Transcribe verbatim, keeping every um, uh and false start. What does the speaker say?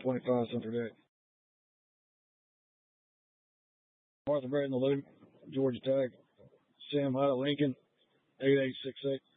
twenty-five cents per day. Martha Brett in the loop, Georgia Tech. Sam Hyde at Lincoln, eight eight six eight.